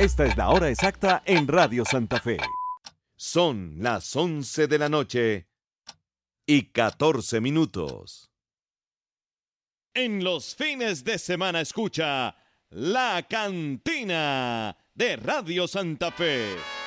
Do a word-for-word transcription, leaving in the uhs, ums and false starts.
Esta es la hora exacta en Radio Santa Fe. Son las once de la noche y catorce minutos. En los fines de semana escucha La Cantina de Radio Santa Fe.